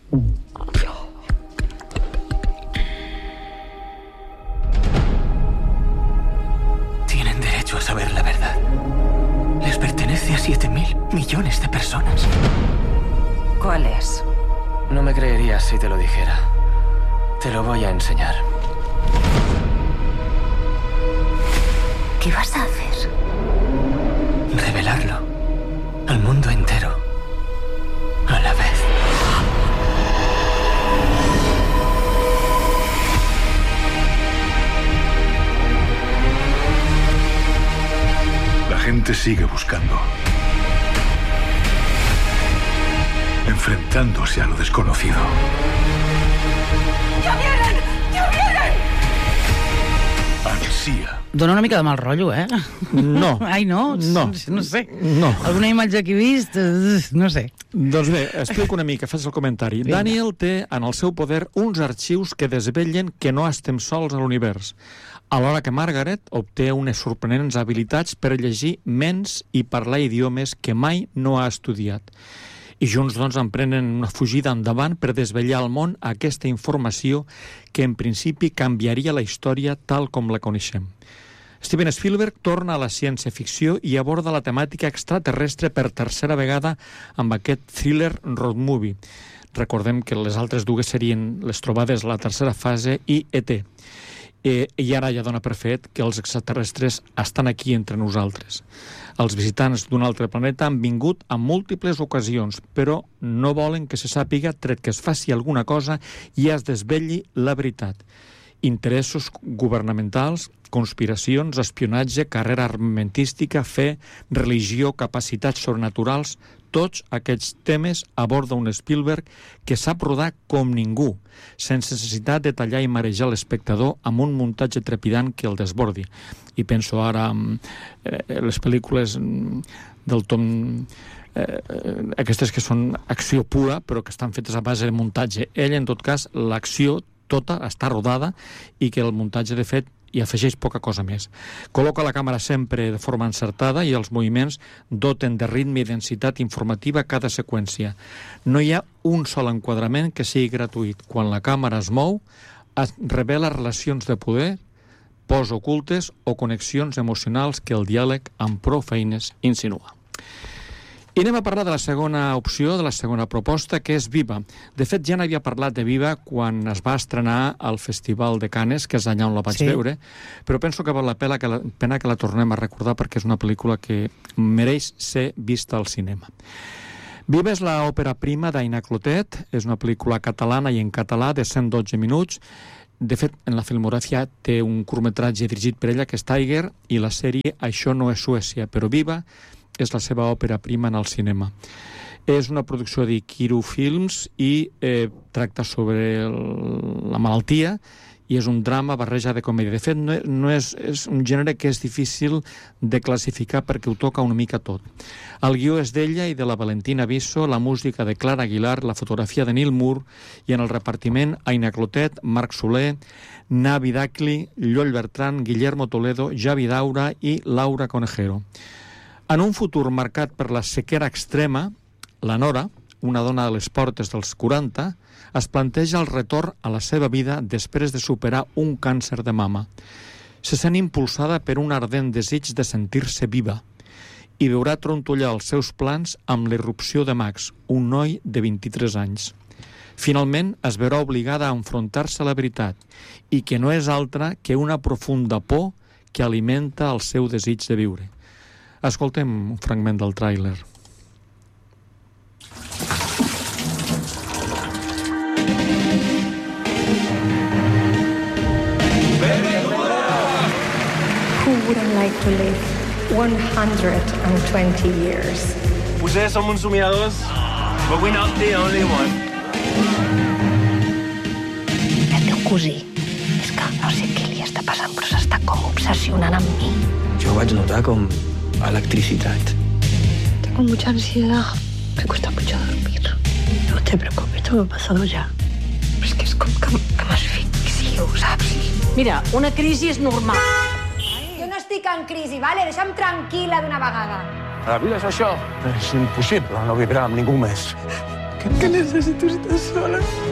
Tienen derecho a saber la verdad. Les pertenece a 7.000 millones de personas. ¿Cuál es? No me creerías si te lo dijera. Te lo voy a enseñar. ¿Qué vas a hacer? Revelarlo al mundo entero a la vez. La gente sigue buscando, enfrentándose a lo desconocido. ¡Ya vienen! ¡Ya vienen! Ansía. Dona una mica de mal rotllo, eh? No. Ai, no? No. No sé. No. Alguna imatge que he vist, no sé. Doncs bé, explico una mica, faig el comentari. Vinga. Daniel té en el seu poder uns arxius que desvellen que no estem sols a l'univers, alhora que Margaret obté unes sorprenents habilitats per llegir ments i parlar idiomes que mai no ha estudiat. I junts, doncs, emprenen una fugida endavant per desvetllar al món aquesta informació que, en principi, canviaria la història tal com la coneixem. Steven Spielberg torna a la ciència-ficció i aborda la temàtica extraterrestre per tercera vegada amb aquest thriller road movie. Recordem que les altres dues serien Les trobades, la tercera fase i E.T. I ara ja dona per fet que els extraterrestres estan aquí entre nosaltres. Els visitants d'un altre planeta han vingut en múltiples ocasions, però no volen que se sàpiga tret que es faci alguna cosa i es desvetlli la veritat. Interessos governamentals, conspiracions, espionatge, carrera armamentística, fe, religió, capacitats sobrenaturals, tots aquests temes aborda un Spielberg que sap rodar com ningú, sense necessitat de tallar i marejar l'espectador amb un muntatge trepidant que el desbordi. I penso ara en les pel·lícules del Tom... aquestes que són acció pura, però que estan fetes a base de muntatge. Ell, en tot cas, l'acció tota està rodada i que el muntatge, de fet, hi afegeix poca cosa més. Col·loca la càmera sempre de forma encertada i els moviments doten de ritme i densitat informativa cada seqüència. No hi ha un sol enquadrament que sigui gratuït. Quan la càmera es mou, es revela relacions de poder, pors ocultes o connexions emocionals que el diàleg amb prou feines insinua. I anem a parlar de la segona opció, de la segona proposta, que és Viva. De fet, ja n'havia parlat de Viva quan es va estrenar al Festival de Cannes, que és allà on la vaig veure, però penso que val la pena que la tornem a recordar perquè és una pel·lícula que mereix ser vista al cinema. Viva és l'òpera prima d'Aina Clotet, és una pel·lícula catalana i en català de 112 minuts. De fet, en la filmografia té un curtmetratge dirigit per ella, que és Tiger, i la sèrie Això no és Suècia, però Viva és la seva òpera prima en el cinema. És una producció d'Ikiru Films i tracta sobre la malaltia i és un drama barreja de comèdia. De fet, és un gènere que és difícil de classificar perquè ho toca una mica tot. El guió és d'ella i de la Valentina Bisso, la música de Clara Aguilar, la fotografia de Neil Moore i en el repartiment Aina Clotet, Marc Soler, Navi Dacli, Lloll Bertran, Guillermo Toledo, Javi Daura i Laura Conejero. En un futur marcat per la sequera extrema, la Nora, una dona de les portes dels 40, es planteja el retorn a la seva vida després de superar un càncer de mama. Se sent impulsada per un ardent desig de sentir-se viva i veurà trontollar els seus plans amb l'irrupció de Max, un noi de 23 anys. Finalment, es veurà obligada a enfrontar-se a la veritat i que no és altra que una profunda por que alimenta el seu desig de viure. Escoltem un fragment del tràiler. Who wouldn't like to live 120 years? Potser som uns somiadors, but we're not the only one. El teu cosí, és que no sé què li està passant, però s'està com obsessionant amb mi. Jo vaig notar com electricitat. Tengo mucha ansiedad. Me cuesta mucho dormir. No te preocupes, todo me ha pasado ya. Però és que és com que m'asfixio, saps? Mira, una crisi és normal. Jo no estic en crisi, vale? Deixa'm tranquil·la d'una vegada. A la vida és això. És impossible no vibrar amb ningú més. Que necesito estar sola.